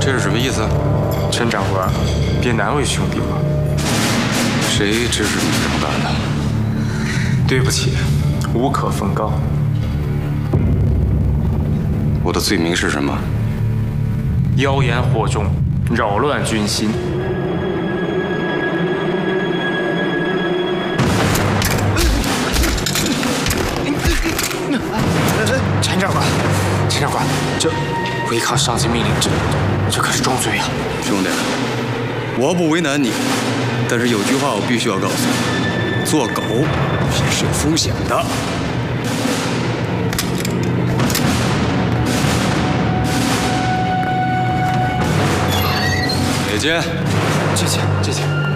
这是什么意思？ 陈长官，别难为兄弟嘛。 谁指使你这么干的？ 对不起，无可奉告。 我的罪名是什么？ 妖言惑众，扰乱军心。陈长官，陈长官，这违抗上级命令，这可是重罪啊！ 兄弟，我不为难你，但是有句话我必须要告诉你：做狗也是有风险的。野间， 这钱。